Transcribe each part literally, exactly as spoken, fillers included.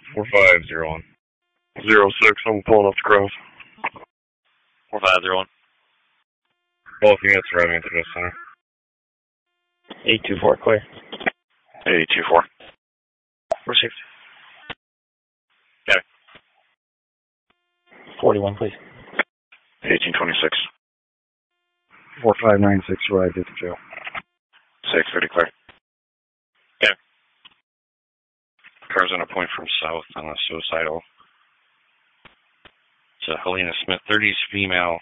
four five zero one. Zero six, I'm pulling up the cross. four five zero one. Both units arriving at the Justice Center. eight two four, clear. eight two four. four six. Got it. forty-one, please. eighteen twenty-six. four five nine six arrived at the jail. six thirty, clear. Okay. Car's on a point from south on a suicidal. It's a Helena Smith, thirties female.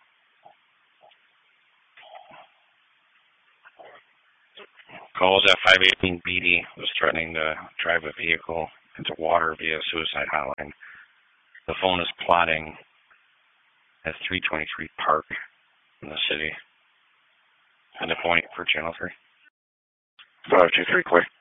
Calls at five eighteen B D was threatening to drive a vehicle into water via suicide hotline. The phone is plotting at three twenty-three Park in the city. And the point for channel three. five two three, clear.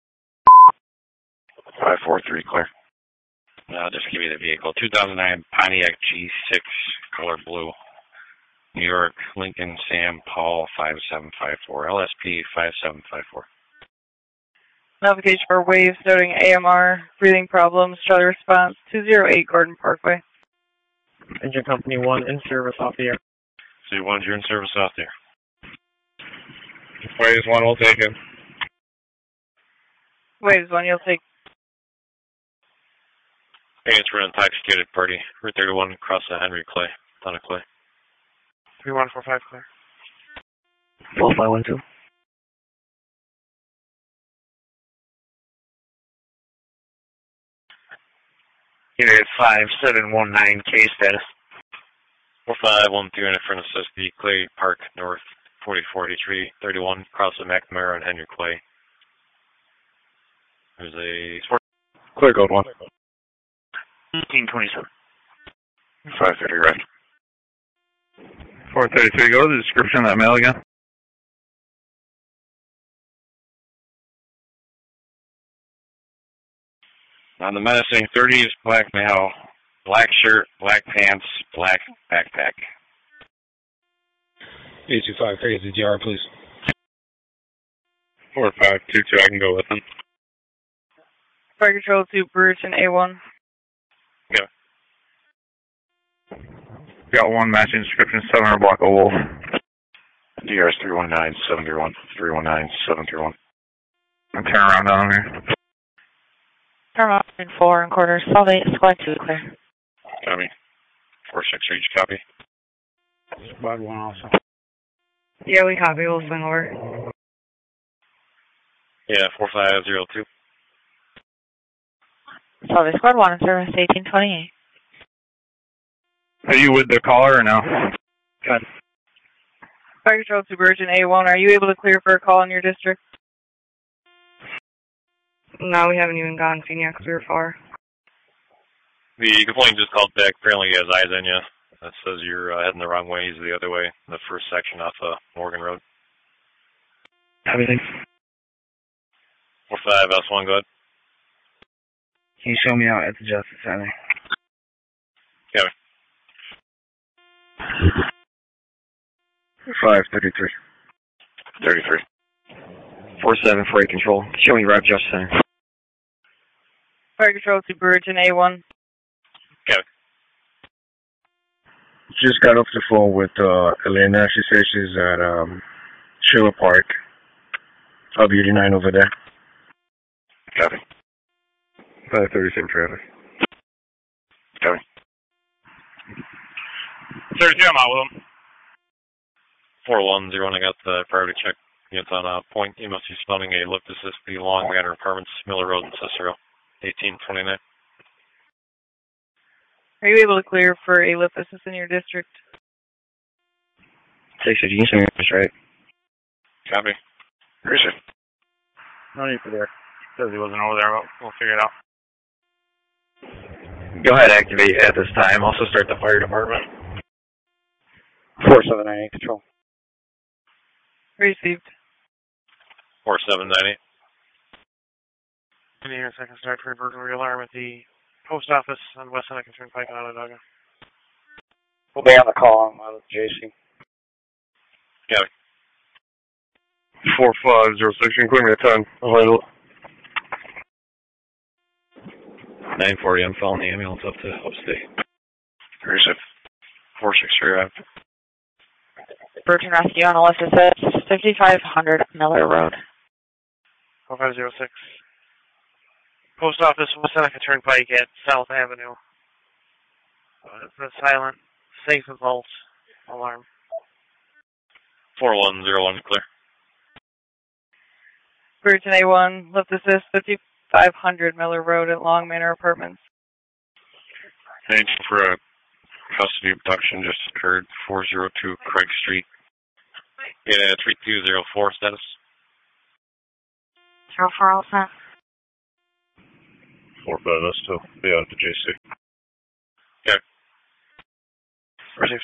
five four three, clear. I'll just give you the vehicle. two thousand nine Pontiac G six, color blue. New York, Lincoln, Sam, Paul, five seven five four. L S P, five seven five four. Navigation for waves noting A M R, breathing problems, Charlie response, two oh eight Gordon Parkway. Engine Company one in service off the air. C one, you're in service out there. Waves one, we'll take it. Waves one, you'll take. Hey, it's for an intoxicated party. Route thirty-one, across the Henry Clay, ton of Clay. three one four five, clear. four five one two. Unit five seven one nine, K status. four five one two, in front of S S D, Clay Park North, forty-four eighty-three, thirty-one, across the McNamara and Henry Clay. There's a... Clear code one. eighteen twenty-seven. five thirty, right. four thirty-three, go to the description of that mail again. On the menacing thirties, black male, black shirt, black pants, black backpack. eight two five, phase the G R, please. four five two two, I can go with him. Fire Control to Brewerton A one. Yeah. Got one matching description, seven hundred block of Wolf. D R S three one nine seven three one, three one nine seven three one. I'm turning around down here. Paramount in four and quarter, solve eight, squad two, clear. Copy. four six each, copy. Squad one also. Yeah, we copy, we'll swing over. Yeah, four five zero two. Solve eight, squad one in service, eighteen twenty-eight. Are you with the caller or no? Got it. Fire Control to Brewerton A one, are you able to clear for a call in your district? No, we haven't even gone Phoenix, we were far. The complaint just called back. Apparently he has eyes on you. That says you're uh, heading the wrong way. He's the other way, the first section off uh, Morgan Road. Everything. four five S one, go ahead. Can you show me out at the Justice Center? Kevin. five thirty-three. thirty-three. four seven four eight control. Show me route Justice Center. Fire Control to Brewerton A one. Kevin. Just got off the phone with uh, Elena. She says she's at um, Sheila Park. I'll be eighty-nine over there. Copy. five thirty, same traffic. Copy. thirty-two, I'm out with him. four one zero, and I got the priority check. It's on a point. You must be spelling a lift assist B long Manor Apartments, Miller Road in Cicero, eighteen twenty-nine. Are you able to clear for a lift assist in your district? six fifty, you can show me this right. Copy. Where is it? No need for there. Says he wasn't over there, but we'll figure it out. Go ahead, activate at this time. Also start the fire department. four seven nine eight control. Received. four seven nine eight. Any here, second start for a burglary alarm at the post office on West Seneca Turnpike in Onondaga. We'll be on the call on uh, J C. Copy. four five zero six, including me at ten. I'll handle it. nine forty, I'm following the ambulance up to upstate. Receive. four six three Route. Virgin Rescue on Alyssa says fifty-five hundred Miller Road. four five zero six. Post Office, West Seneca Turnpike at South Avenue. Uh, it's a silent, safe and vault alarm. four one zero one, clear. Virgin A one, lift assist fifty-five hundred Miller Road at Long Manor Apartments. Thanks for a custody abduction just occurred, four oh two Craig Street. Yeah, three two zero four status. zero four all set. four five S two. Be out at the J C. Okay. Received.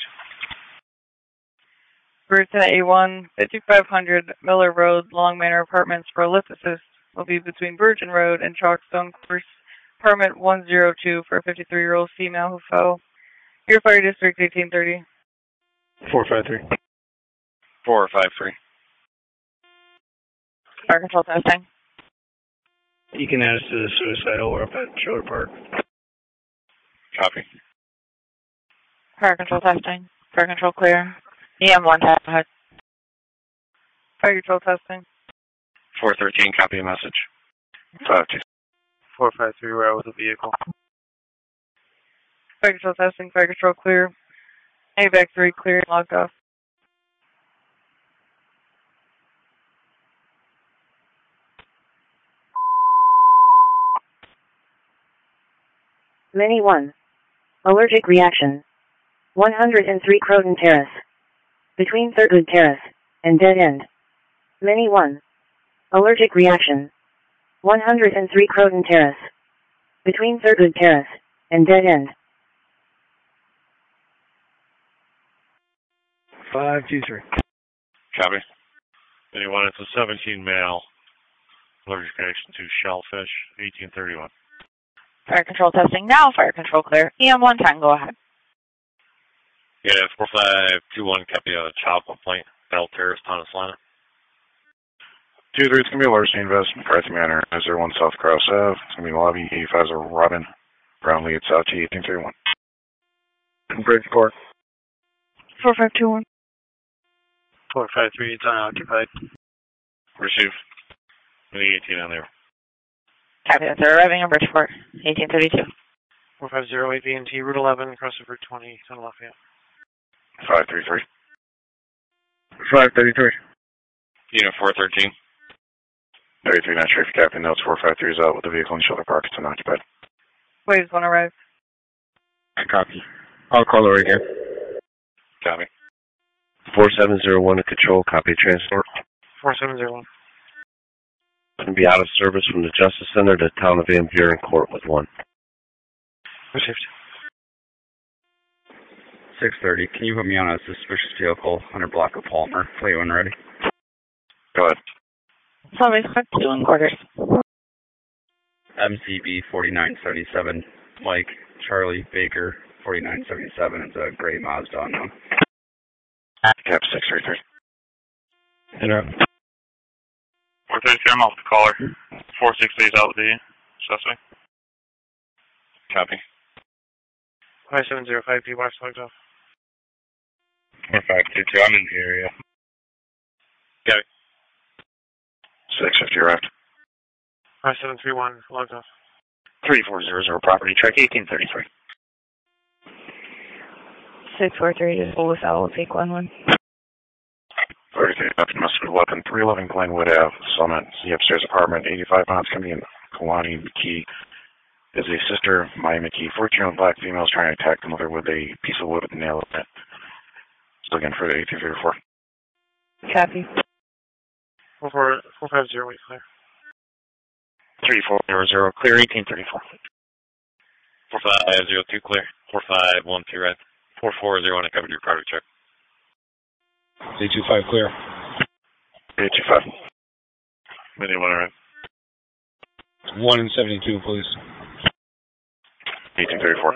Virgin A one, fifty-five hundred Miller Road, Long Manor Apartments for a lift assist will be between Virgin Road and Chalkstone Course, apartment one oh two for a fifty-three-year-old female who fell. Your Fire District eighteen thirty. four five three. four five three. Fire control testing. You can add us to the suicidal. We're up at Schiller Park. Copy. Fire control testing. Fire control clear. E M one tap ahead. Fire control testing. four thirteen, copy a message. five two. four five three Route with a vehicle. Fire control testing. Fire control clear. A V A C three clear. Logged off. Mini one. Allergic reaction. one oh three Croton Terrace. Between Thurgood Terrace and Dead End. Mini one. Allergic reaction. one oh three Croton Terrace. Between Thurgood Terrace and Dead End. five two three. Copy. Anyone, it's a seventeen male. Allergic reaction to shellfish, eighteen thirty-one. Fire control testing now. Fire control clear. E M one ten, go ahead. Yeah, four five two one, copy a child complaint. Bell Terrace, Thomas Lana. two three, it's going to be a large invest in McCarthy Manor. Is there one South Cross Ave? It's going to be lobby eighty-five zero Robin. Brownlee, it's out to eighteen thirty-one. Bridgeport. four five two one. four five three, it's unoccupied. Receive. Mini eighteen on there. Copy that. They're arriving in Bridgeport. eighteen thirty-two. four five zero eight B N T, Route eleven, crossover Route twenty, Son of Lafayette. five three three. five thirty-three. Unit four thirteen. thirty-three, not sure if you captain notes. four five three is out with the vehicle in Schiller Park. It's unoccupied. Waves one arrive. Copy. I'll call her again. Copy. four seven zero one to control. Copy transport. four seven zero one. Going to be out of service from the Justice Center to town of Van Buren Court with one. Received. six thirty. Can you put me on a suspicious vehicle under block of Palmer? Play when ready. Go ahead. Somebody's got two in quarters. M C B forty-nine seventy-seven. Mike, Charlie, Baker, forty-nine seventy-seven. It's a gray Mazda unknown. Cap six three three. Interrupt. four thirty-three, I'm off the caller. four six three is out with the suspect. Copy. five seven zero five P, watch logged off. four five two two, I'm in the area. Copy. six fifty arrived. five seven three one, logged off. three four zero zero, property track eighteen thirty-three. six four three, just pull this out. We'll take one one. thirty-three, nothing must be weapon. three eleven Glenwood Ave, Summit. The upstairs apartment, eighty-five pounds coming in. Kalani McKee is a sister, Maya McKee. fourteen-year-old black female is trying to attack the mother with a piece of wood with a nail in it. So again, for the eighteen thirty-four. Copy. four four four five zero eight, clear. three four zero zero, clear eighteen thirty-four. four five zero two, clear. four five one two, right. four four zero one, I covered your property check. eight two five, clear. eight two five. Mini one, right. one and seventy-two, please. eighteen thirty-four.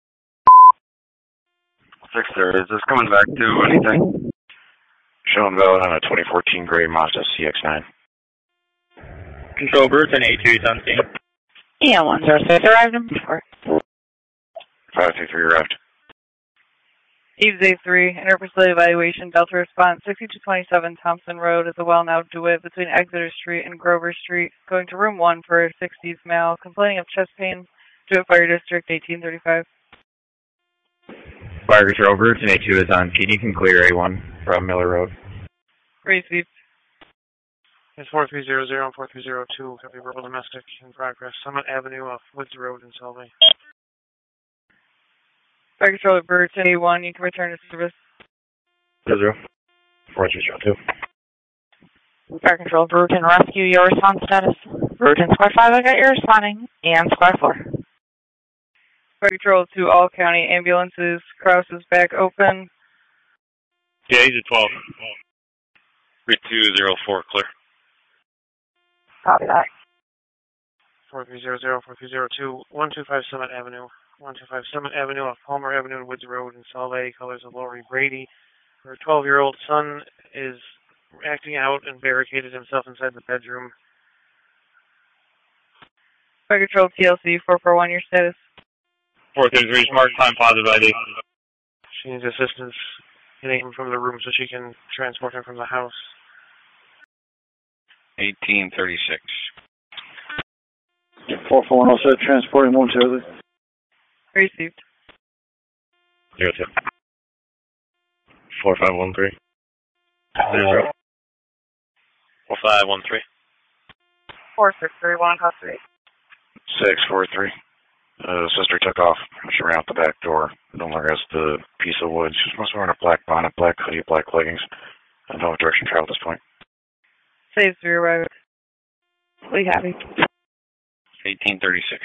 six there, is this coming back to anything? Showing valid on a twenty fourteen gray Mazda C X nine. Control Bruce and A two is on scene. E M one zero six arrived in Bridgeport. five two three arrived. Eves A three, interfacility evaluation, Delta response, sixty-two twenty-seven Thompson Road at the well now DeWitt between Exeter Street and Grover Street, going to room one for a sixties male, complaining of chest pain, DeWitt Fire District, eighteen thirty-five. Fire control, Bruton A two is on. Can you can clear A one from Miller Road? Received. It's four three zero zero and four three zero two, copy verbal domestic in progress. Summit Avenue off Woods Road in Selby. Fire control at Burton A one, you can return to service. Zero zero. Four three zero two. Fire control, Bruton rescue, your response status. Bruton squad five, I got your responding. And squad four. Fire control to all county ambulances. Kraus is back open. Yeah, he's at twelve. three two zero four, clear. Copy that. four three zero zero, four three zero two, one two five Summit Avenue. one two five Summit Avenue off Palmer Avenue and Woods Road in Solvay. Colors of Lori Brady. Her twelve-year-old son is acting out and barricaded himself inside the bedroom. Fire control T L C four four one, your status. four thirty-three, mark time positive I D. She needs assistance getting him from the room so she can transport him from the house. eighteen thirty-six. four four one oh seven, transporting momentarily. Received. Zero two. Four five one three. Zero. Four five one three. Four six three one, custody. six four three. Uh, sister took off. She ran out the back door. No longer has the piece of wood. She's must be wearing a black bonnet, black hoodie, black leggings. I don't know direction travel at this point. Saves three arrived. We have it. eighteen thirty-six.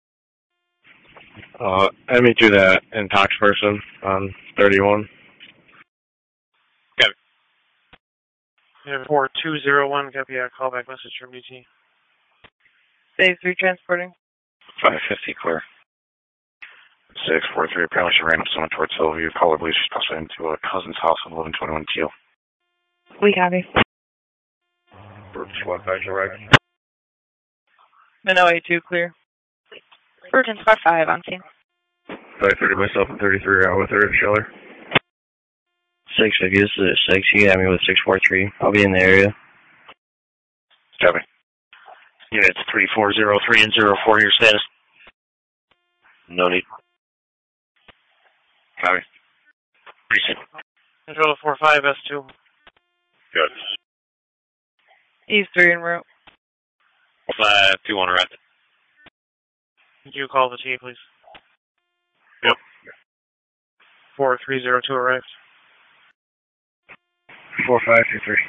Uh, add me to that intox person on thirty-one. Got it. We have four two zero one, copy a callback message from D T. Saves three transporting. five fifty, clear. six four three, apparently she ran up someone towards Hillview. Caller believes she's possibly into a cousin's house on eleven twenty-one Teal. We have it. Bruton squad five arrived. Minnow A two, clear. Bruton squad five, on scene. five thirty myself and thirty-three out with her, Scheller. six fifty, this is six. You got me with six four three. I'll be in the area. Copy. Units three four zero three and zero four, your status. No need. Copy. Recent. Control four five S two. Good. East three en route. Five two one arrived. Could you call the T, please? Yep. four three zero two arrived. four five two three.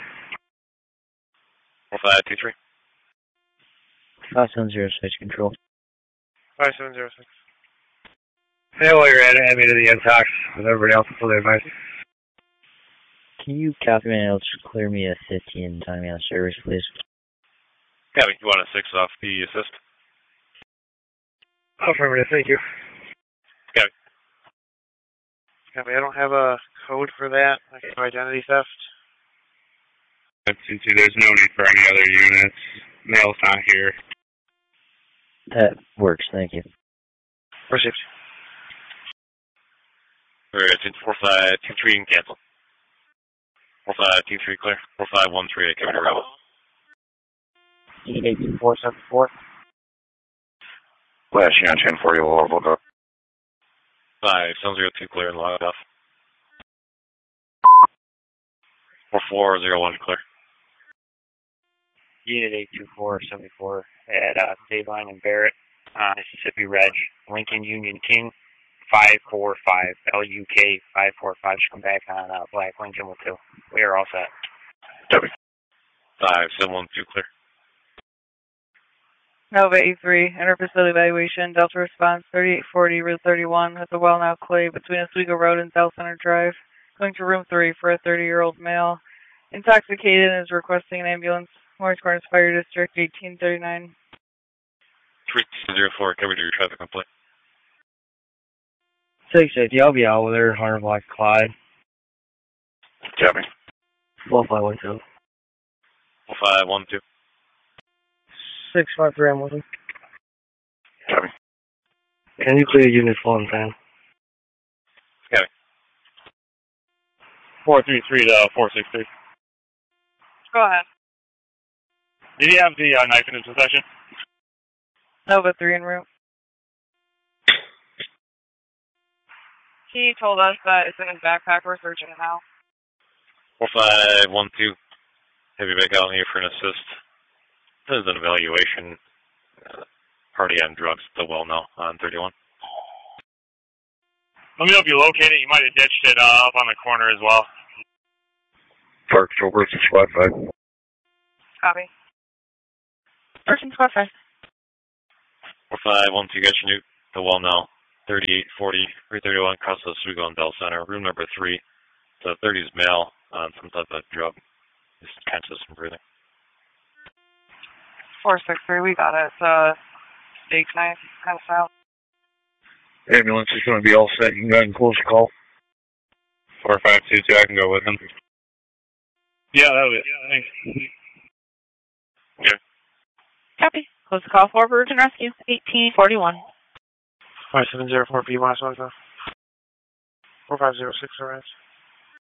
Four five two three. five seven zero six, control. five seven zero six. Hey, while you're at it, add me to the intox with everybody else until they advise. Can you copy me and just clear me a fifteen time out of service, please? Copy. You want a six off the assist? Affirmative, thank you. Copy. Copy. I don't have a code for that. I can do identity theft. Since there's no need for any other units, mail's not here. That works, thank you. Received. Alright, it's four five two three and cancel. Four five two three clear. Four five one three, coming to rebel. eight eight two four seven four. Flashing on ten forty, lower go. Five seven zero two clear and log off. Four four zero one clear. Unit eight two four seventy four at uh, State Line and Barrett, uh, Mississippi Reg, Lincoln Union King, five four five, L U K five four five. Should come back on uh, Black Lincoln with two. We are all set. Copy. Five seven one two clear. Nova A three, interfacility evaluation, Delta response, thirty-eight forty, Route thirty-one, at the well now Clay, between Oswego Road and South Center Drive, going to room three for a thirty-year-old male. Intoxicated and is requesting an ambulance. Morris Corners Fire District, eighteen thirty-nine. three zero four, cover to your traffic complaint. six fifty, I'll be out with her, Hunter Black Clyde. Copy. four five one two. Four five one two. six five three, I'm with him. Can you clear unit four and ten? Okay. four three three to four six three. Go ahead. Did he have the uh, knife in his possession? Nova three en route. He told us that it's in his backpack. We're searching it now. four five one two. Have you back out here for an assist? This is an evaluation. Uh, party on drugs, still well now, on thirty-one. Let me know if you locate it. You might have ditched it uh, up on the corner as well. Park over to squad five. Copy. Person squad five. four five one two, got your new, the well now. thirty-eight forty, three thirty-one, across the Oswego and Bell Center. Room number three. The thirties male on some type of drug. Just conscious and breathing. four six three, we got it. It's a steak knife kind of style. Ambulance is going to be all set. You can go ahead and close the call. four five two two, I can go with him. Yeah, that was it. Yeah, thanks. Yeah. Copy. Close the call for Virgin Rescue. eighteen forty-one. five seven zero four B, last one, four five zero six, alright.